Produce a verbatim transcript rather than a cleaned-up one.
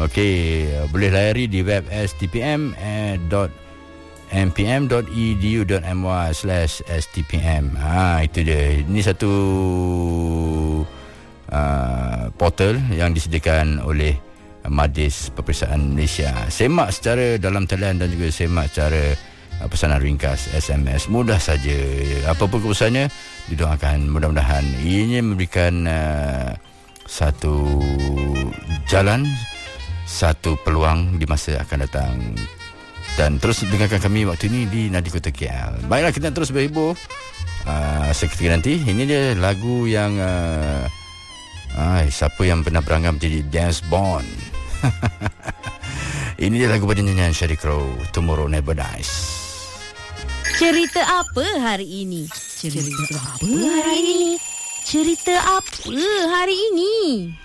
Okey, boleh layari di web s t p m dot m p m dot e d u dot m y slash s t p m. Ha, itu dia. Ini satu uh, portal yang disediakan oleh Majlis Peperiksaan Malaysia. Semak secara dalam talian dan juga semak secara uh, pesanan ringkas S M S. Mudah saja. Apapun keputusannya, didoakan mudah-mudahan ini memberikan uh, satu jalan, satu peluang di masa akan datang. Dan terus dengarkan kami waktu ini di Nadi Kota K L. Baiklah, kita terus berhibur uh, seketika nanti. Ini dia lagu yang uh, ay, siapa yang pernah beranggap menjadi James Bond. Ini dia lagu pada nyanyian Sheryl Crow, Tomorrow Never Dies. Cerita apa hari ini? Cerita apa hari ini? Cerita apa hari ini?